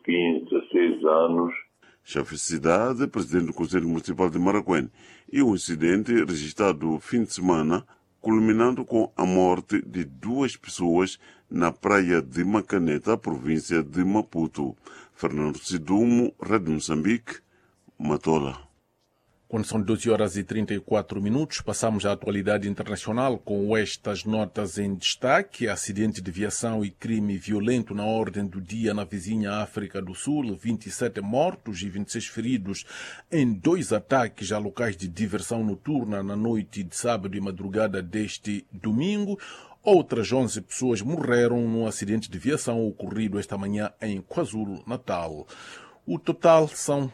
15, 16 anos. Chefe de cidade, presidente do Conselho Municipal de Maracuene, e o incidente registrado fim de semana, culminando com a morte de 2 pessoas na praia de Macaneta, província de Maputo. Fernando Sidumo, Rádio Moçambique, Matola. Quando são 12h34, passamos à atualidade internacional com estas notas em destaque. Acidente de viação e crime violento na ordem do dia na vizinha África do Sul. 27 mortos e 26 feridos em 2 ataques a locais de diversão noturna na noite de sábado e madrugada deste domingo. Outras 11 pessoas morreram num acidente de viação ocorrido esta manhã em KwaZulu-Natal. O total são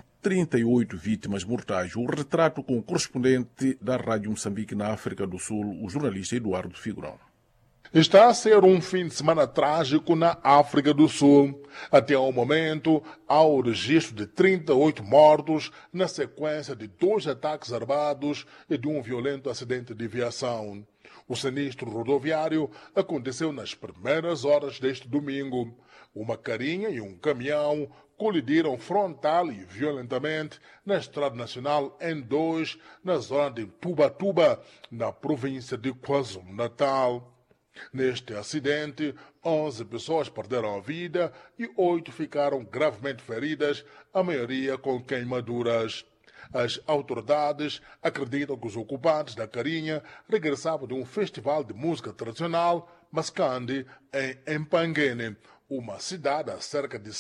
38 vítimas mortais. O retrato com o correspondente da Rádio Moçambique na África do Sul, o jornalista Eduardo Figurão. Está a ser um fim de semana trágico na África do Sul. Até ao momento, há o registro de 38 mortos na sequência de 2 ataques armados e de um violento acidente de viação. O sinistro rodoviário aconteceu nas primeiras horas deste domingo. Uma carinha e um caminhão colidiram frontal e violentamente na Estrada Nacional N2, na zona de Tubatuba, na província de KwaZulu-Natal. Neste acidente, 11 pessoas perderam a vida e 8 ficaram gravemente feridas, a maioria com queimaduras. As autoridades acreditam que os ocupantes da carinha regressavam de um festival de música tradicional, Maskandi, em Mpangeni, uma cidade a cerca de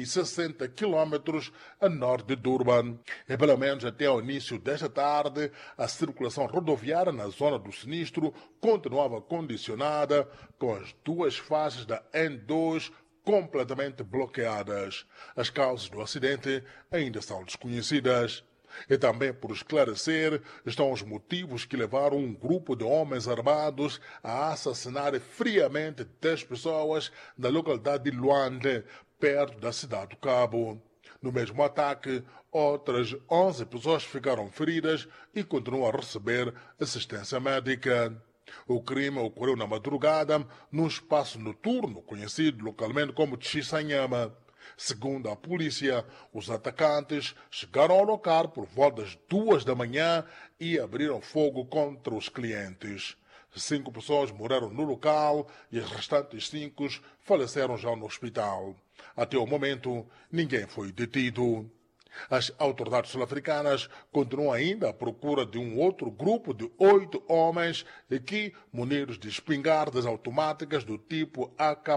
160 quilômetros a norte de Durban. E pelo menos até o início desta tarde, a circulação rodoviária na zona do sinistro continuava condicionada, com as 2 faixas da N2 completamente bloqueadas. As causas do acidente ainda são desconhecidas. E também por esclarecer estão os motivos que levaram um grupo de homens armados a assassinar friamente 10 pessoas na localidade de Luande, perto da cidade do Cabo. No mesmo ataque, outras 11 pessoas ficaram feridas e continuam a receber assistência médica. O crime ocorreu na madrugada num espaço noturno conhecido localmente como Chisanyama. Segundo a polícia, os atacantes chegaram ao local por volta das 2 da manhã e abriram fogo contra os clientes. 5 pessoas morreram no local e as restantes 5 faleceram já no hospital. Até o momento, ninguém foi detido. As autoridades sul-africanas continuam ainda à procura de um outro grupo de 8 homens que, munidos de espingardas automáticas do tipo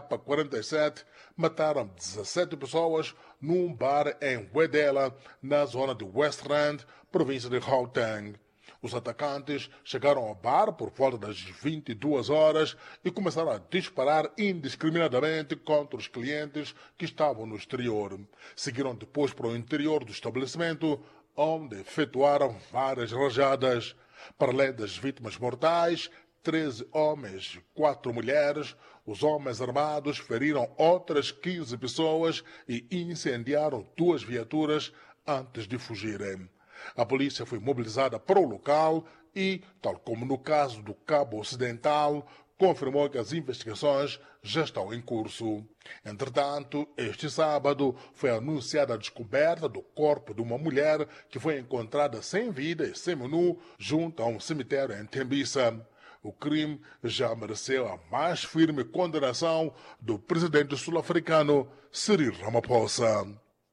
AK-47, mataram 17 pessoas num bar em Wedela, na zona de West Rand, província de Gauteng. Os atacantes chegaram ao bar por volta das 22 horas e começaram a disparar indiscriminadamente contra os clientes que estavam no exterior. Seguiram depois para o interior do estabelecimento, onde efetuaram várias rajadas. Para além das vítimas mortais, 13 homens e 4 mulheres, os homens armados feriram outras 15 pessoas e incendiaram 2 viaturas antes de fugirem. A polícia foi mobilizada para o local e, tal como no caso do Cabo Ocidental, confirmou que as investigações já estão em curso. Entretanto, este sábado foi anunciada a descoberta do corpo de uma mulher que foi encontrada sem vida e seminu junto a um cemitério em Tembisa. O crime já mereceu a mais firme condenação do presidente sul-africano Cyril Ramaphosa.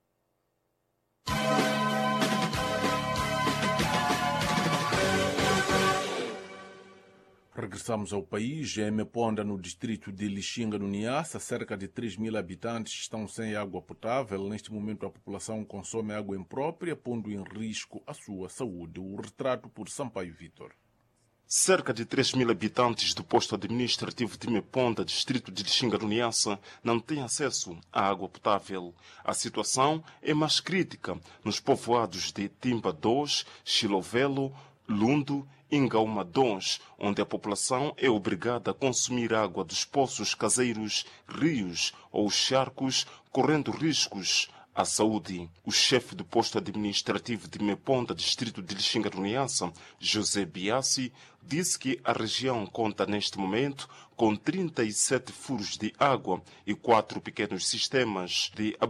Regressamos ao país. Em Meponda, no distrito de Lixinga, no Niassa, cerca de 3.000 habitantes estão sem água potável. Neste momento, a população consome água imprópria, pondo em risco a sua saúde. O retrato por Sampaio Vítor. Cerca de 3.000 habitantes do posto administrativo de Meponda, distrito de Lixinga do Niassa, não têm acesso à água potável. A situação é mais crítica nos povoados de Timba 2, Chilovelo, Lundo e Ngauma 2, onde a população é obrigada a consumir água dos poços caseiros, rios ou charcos, correndo riscos à saúde. O chefe do posto administrativo de Meponda, distrito de Lixinga do Niassa, José Biassi, disse que a região conta neste momento com 37 furos de água e 4 pequenos sistemas de